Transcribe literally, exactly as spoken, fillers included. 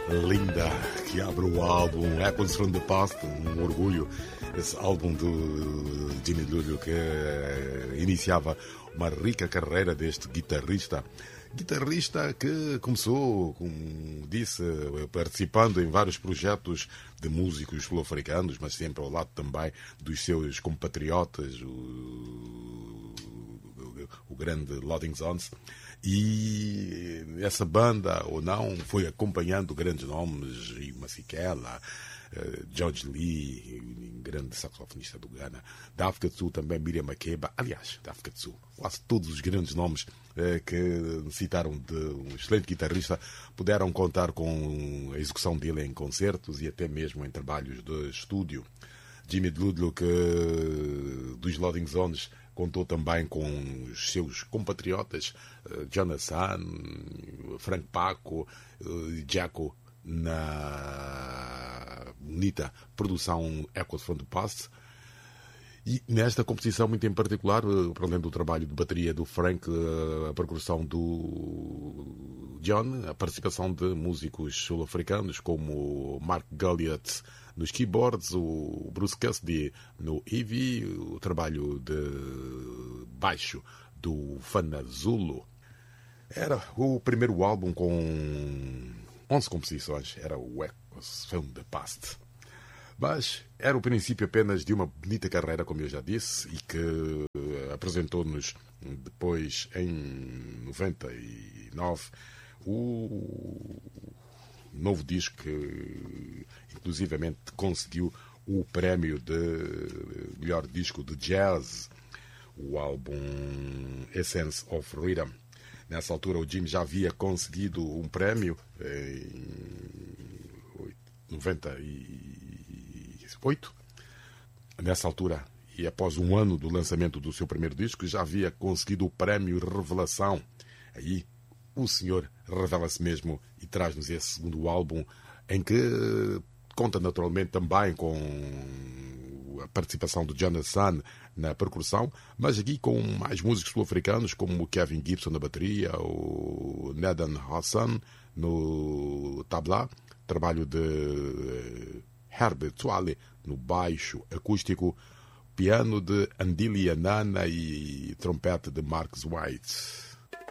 linda que abre o álbum Echoes from the Past, um orgulho, esse álbum do Jimmy Lulu que iniciava uma rica carreira deste guitarrista. Guitarrista que começou, como disse, participando em vários projetos de músicos sul-africanos, mas sempre ao lado também dos seus compatriotas, o, o grande Loading Zones. E essa banda, ou não, foi acompanhando grandes nomes, Masekela, George Lee, um grande saxofonista do Ghana, da África do Sul também Miriam Makeba, aliás, da África do Sul, quase todos os grandes nomes eh, que necessitaram de um excelente guitarrista puderam contar com a execução dele em concertos e até mesmo em trabalhos de estúdio. Jimmy Ludlow, que dos Loading Zones, contou também com os seus compatriotas, uh, Jonathan, Frank Paco, uh, Jaco, na bonita produção Echoes from the Past. E nesta composição muito em particular, para além do trabalho de bateria do Frank, a percussão do John, a participação de músicos sul-africanos como Mark Gulliott nos keyboards, o Bruce Cassidy no Ivy, o trabalho de baixo do Fana Zulu. Era o primeiro álbum com onze composições, era o Echoes from the Past. Mas era o princípio apenas de uma bonita carreira, como eu já disse, e que apresentou-nos depois, em noventa e nove, o novo disco que, inclusivamente, conseguiu o prémio de melhor disco de jazz, o álbum Essence of Rhythm. Nessa altura, o Jim já havia conseguido um prémio em noventa e oito. Nessa altura, e após um ano do lançamento do seu primeiro disco, já havia conseguido o prémio Revelação. Aí, o senhor revela-se mesmo e traz-nos esse segundo álbum, em que conta naturalmente também com a participação do Jonathan na percussão, mas aqui com mais músicos sul-africanos, como o Kevin Gibson na bateria, o Nedan Hassan no tabla, trabalho de Herbert Swale no baixo acústico, piano de Andili Anana e trompete de Marcus White.